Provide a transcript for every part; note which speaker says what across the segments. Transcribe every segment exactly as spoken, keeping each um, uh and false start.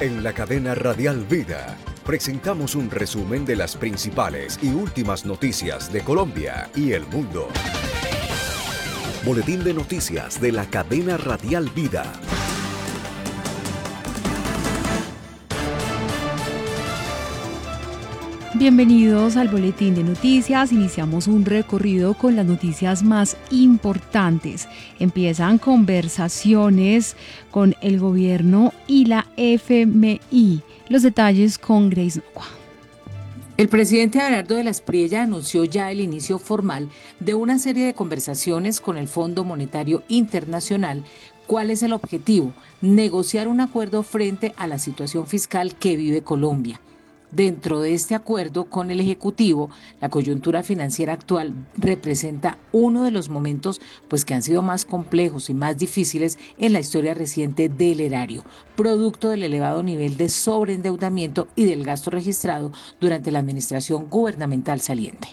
Speaker 1: En la cadena Radial Vida presentamos un resumen de las principales y últimas noticias de Colombia y el mundo. Boletín de noticias de la cadena Radial Vida.
Speaker 2: Bienvenidos al Boletín de Noticias. Iniciamos un recorrido con las noticias más importantes. Empiezan conversaciones con el gobierno y la F M I. Los detalles con Grace Nova.
Speaker 3: El presidente Abelardo de la Espriella anunció ya el inicio formal de una serie de conversaciones con el Fondo Monetario Internacional. ¿Cuál es el objetivo? Negociar un acuerdo frente a la situación fiscal que vive Colombia. Dentro de este acuerdo con el Ejecutivo, la coyuntura financiera actual representa uno de los momentos pues, que han sido más complejos y más difíciles en la historia reciente del erario, producto del elevado nivel de sobreendeudamiento y del gasto registrado durante la administración gubernamental saliente.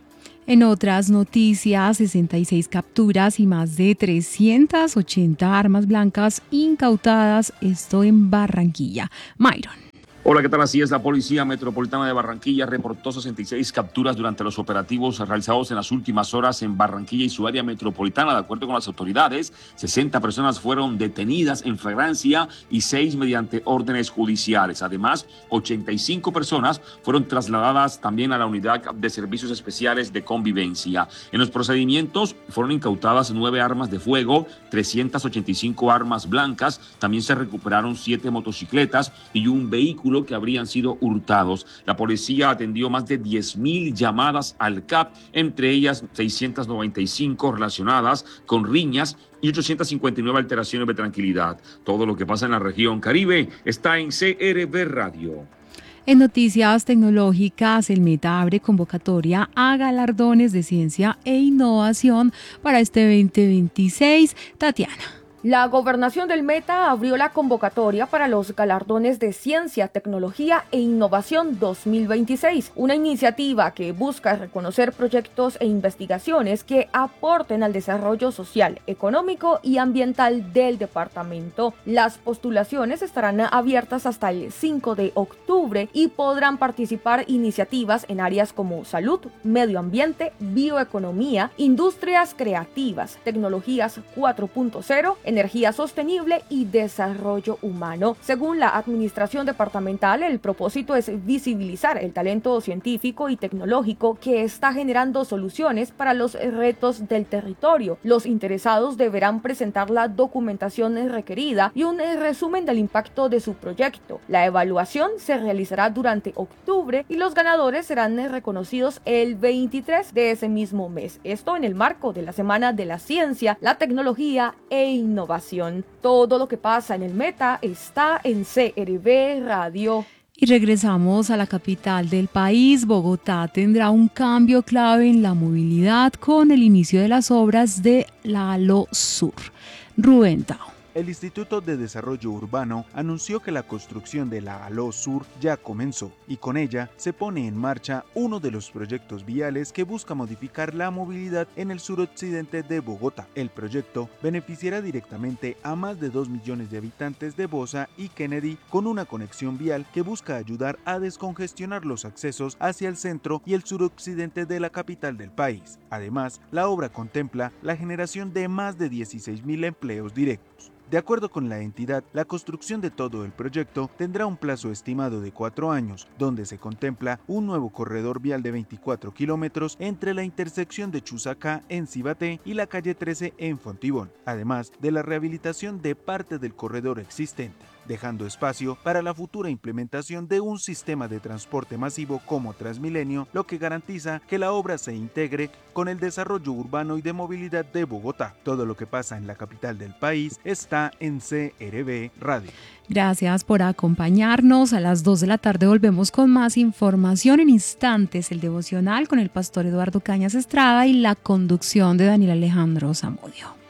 Speaker 2: En otras noticias, sesenta y seis capturas y más de trescientas ochenta armas blancas incautadas, esto en Barranquilla. Myron.
Speaker 4: Hola, ¿qué tal? Así es, la Policía Metropolitana de Barranquilla reportó sesenta y seis capturas durante los operativos realizados en las últimas horas en Barranquilla y su área metropolitana. De acuerdo con las autoridades, sesenta personas fueron detenidas en flagrancia y seis mediante órdenes judiciales. Además, ochenta y cinco personas fueron trasladadas también a la Unidad de Servicios Especiales de Convivencia. En los procedimientos fueron incautadas nueve armas de fuego, trescientas ochenta y cinco armas blancas. También se recuperaron siete motocicletas y un vehículo que habrían sido hurtados. La policía atendió más de diez mil llamadas al C A P, entre ellas seiscientas noventa y cinco relacionadas con riñas y ochocientas cincuenta y nueve alteraciones de tranquilidad. Todo lo que pasa en la región Caribe está en C R V Radio.
Speaker 2: En noticias tecnológicas, el Meta abre convocatoria a galardones de ciencia e innovación para este veinte veintiséis. Tatiana.
Speaker 5: La Gobernación del Meta abrió la convocatoria para los galardones de Ciencia, Tecnología e Innovación dos mil veintiséis, una iniciativa que busca reconocer proyectos e investigaciones que aporten al desarrollo social, económico y ambiental del departamento. Las postulaciones estarán abiertas hasta el cinco de octubre y podrán participar iniciativas en áreas como salud, medio ambiente, bioeconomía, industrias creativas, tecnologías cuatro punto cero, energía sostenible y desarrollo humano. Según la administración departamental, el propósito es visibilizar el talento científico y tecnológico que está generando soluciones para los retos del territorio. Los interesados deberán presentar la documentación requerida y un resumen del impacto de su proyecto. La evaluación se realizará durante octubre y los ganadores serán reconocidos el veintitrés de ese mismo mes. Esto en el marco de la Semana de la Ciencia, la Tecnología e Innovación. Innovación. Todo lo que pasa en el Meta está en C R V Radio.
Speaker 2: Y regresamos a la capital del país. Bogotá tendrá un cambio clave en la movilidad con el inicio de las obras de la Alo Sur. Rubén Tao.
Speaker 6: El Instituto de Desarrollo Urbano anunció que la construcción de la Alo Sur ya comenzó y con ella se pone en marcha uno de los proyectos viales que busca modificar la movilidad en el suroccidente de Bogotá. El proyecto beneficiará directamente a más de dos millones de habitantes de Bosa y Kennedy con una conexión vial que busca ayudar a descongestionar los accesos hacia el centro y el suroccidente de la capital del país. Además, la obra contempla la generación de más de dieciséis mil empleos directos. De acuerdo con la entidad, la construcción de todo el proyecto tendrá un plazo estimado de cuatro años, donde se contempla un nuevo corredor vial de veinticuatro kilómetros entre la intersección de Chusacá en Cibaté y la calle trece en Fontibón, además de la rehabilitación de parte del corredor existente, dejando espacio para la futura implementación de un sistema de transporte masivo como Transmilenio, lo que garantiza que la obra se integre con el desarrollo urbano y de movilidad de Bogotá. Todo lo que pasa en la capital del país está en C R V Radio.
Speaker 2: Gracias por acompañarnos. A las dos de la tarde volvemos con más información. En instantes, el devocional con el pastor Eduardo Cañas Estrada y la conducción de Daniel Alejandro Zamudio.